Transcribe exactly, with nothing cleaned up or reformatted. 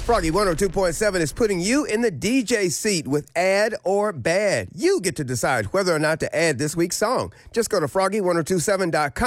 Froggy one oh two point seven is putting you in the D J seat with Add or Bad. You get to decide whether or not to add this week's song. Just go to froggy ten twenty-seven dot com.